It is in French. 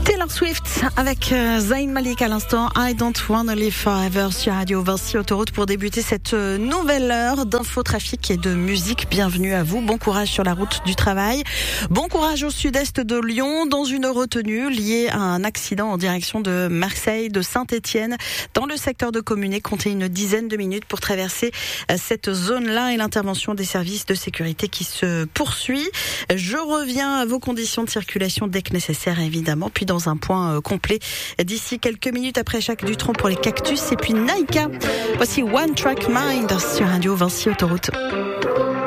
Taylor Swift avec Zayn Malik à l'instant, I Don't Wanna Live Forever sur Radio Vinci Autoroute pour débuter cette nouvelle heure d'infotrafic et de musique. Bienvenue à vous, bon courage sur la route du travail. Bon courage au sud-est de Lyon dans une retenue liée à un accident en direction de Marseille, de Saint-Étienne. Dans le secteur de Communé, comptez une dizaine de minutes pour traverser cette zone-là et l'intervention des services de sécurité qui se poursuit. Je reviens à vos conditions de circulation dès que nécessaire évidemment, puis dans un point complet d'ici quelques minutes après Jacques Dutronc pour les Cactus et puis Naïka. Voici One Track Mind sur Radio Vinci Autoroute.